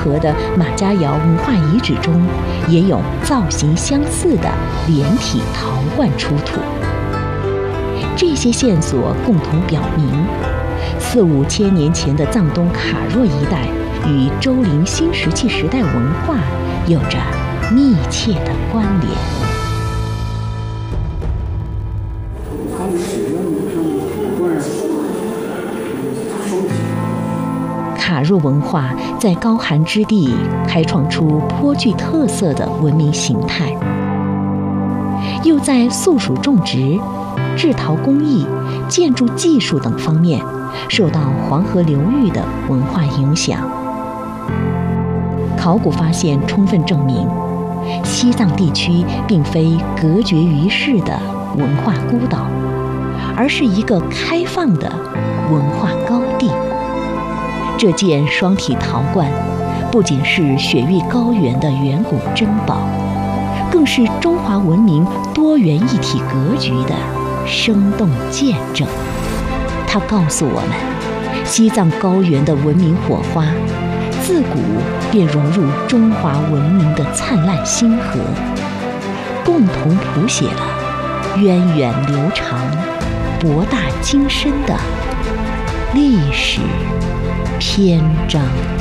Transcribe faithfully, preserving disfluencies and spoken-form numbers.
河的马家窑文化遗址中，也有造型相似的连体陶罐出土。这些线索共同表明，四五千年前的藏东卡若一带与周陵新石器时代文化有着密切的关联。卡若文化在高寒之地开创出颇具特色的文明形态，又在素薯种植、制陶工艺、建筑技术等方面受到黄河流域的文化影响。考古发现充分证明，西藏地区并非隔绝于世的文化孤岛，而是一个开放的文化高地。这件双体陶罐不仅是雪域高原的远古珍宝，更是中华文明多元一体格局的生动见证。它告诉我们，西藏高原的文明火花自古便融入中华文明的灿烂星河，共同谱写了源远流长、博大精深的历史篇章。